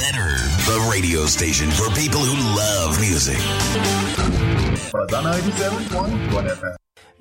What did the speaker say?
Better, the radio station for people who love music. But on 97.1 FM.